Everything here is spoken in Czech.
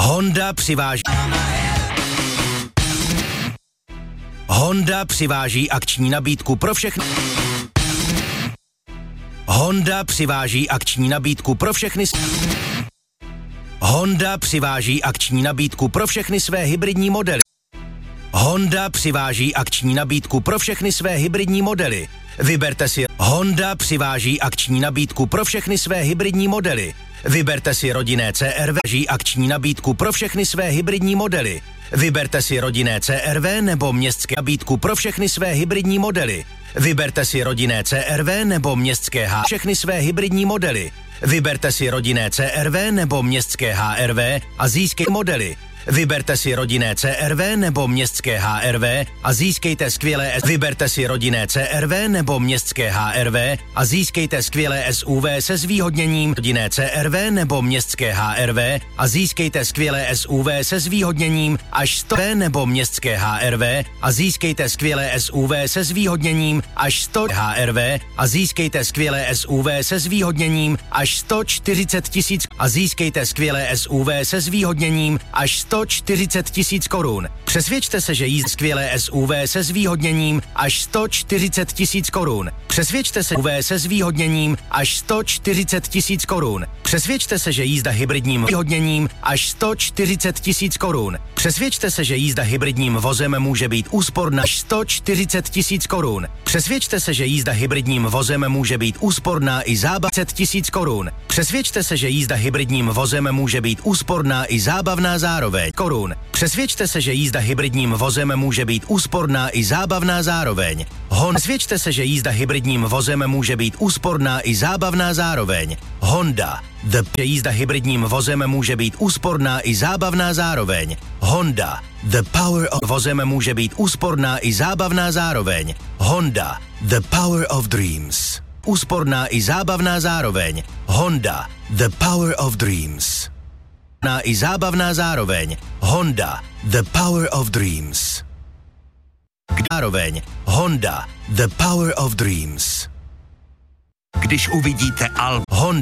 Honda přiváží akční nabídku pro všechny. Honda přiváží akční nabídku pro všechny. Honda přiváží akční nabídku pro všechny své hybridní modely. Honda přiváží akční nabídku pro všechny své hybridní modely. Vyberte si. Honda přiváží akční nabídku pro všechny své hybridní modely. Vyberte si rodinné CR-V. Akční nabídku pro všechny své hybridní modely. Vyberte si rodinné CR-V nebo městské nabídku pro všechny své hybridní modely. Vyberte si rodinné CR-V nebo městské všechny své hybridní modely. Vyberte si rodinné CR-V nebo městské HRV a získejte modely. Vyberte si rodinné CR-V nebo městské HRV a získejte skvělé Vyberte si rodinné CR-V nebo městské HRV a získejte skvělé SUV se zvýhodněním rodinné CR-V nebo městské HRV a získejte skvělé SUV se zvýhodněním až 100 nebo městské HRV a získejte skvělé SUV se zvýhodněním až 100 HRV a získejte skvělé SUV se zvýhodněním až 140 000 a získejte skvělé SUV se zvýhodněním až 140 000 korun. Přesvědčte se, že jízda skvělé SUV se zvýhodněním až 140 000 korun. Přesvědčte se SUV se zvýhodněním až 140 000 korun. Přesvědčte se, že jízda hybridním zvýhodněním až 140 000 korun. Přesvědčte se, že jízda hybridním vozem může být úsporná až 140 000 korun. Přesvědčte se, že jízda hybridním vozem může být úsporná i zábavná 20 000 korun. Přesvědčte se, že jízda hybridním vozem může být úsporná i zábavná zároveň. Korun. Přesvědčte se, že jízda hybridním vozem může být úsporná i zábavná zároveň. Přesvědčte se, že jízda hybridním vozem může být úsporná i zábavná zároveň. Honda. Že jízda hybridním vozem může být úsporná i zábavná zároveň. Honda. The power of vozem může být úsporná i zábavná zároveň. Honda. The power of dreams. Úsporná i zábavná zároveň. Honda. The power of dreams. I zábavná zároveň. Honda. The power of dreams. Zároveň. Honda. The power of dreams. Když uvidíte Honda.